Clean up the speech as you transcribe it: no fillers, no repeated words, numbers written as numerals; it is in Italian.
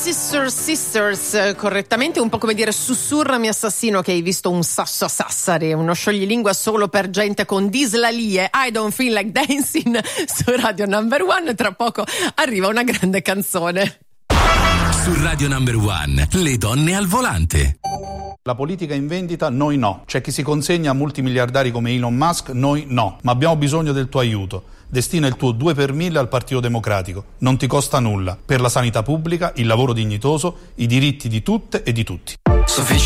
Sisters, correttamente, un po' come dire sussurrami assassino che hai visto un sasso a Sassari, uno scioglilingua solo per gente con dislalie. I don't feel like dancing su Radio Number One. Tra poco arriva una grande canzone. Su Radio Number One, le donne al volante. La politica in vendita, noi no. C'è chi si consegna a multimiliardari come Elon Musk, noi no. Ma abbiamo bisogno del tuo aiuto. Destina il tuo 2 per 1000 al Partito Democratico. Non ti costa nulla. Per la sanità pubblica, il lavoro dignitoso, i diritti di tutte e di tutti.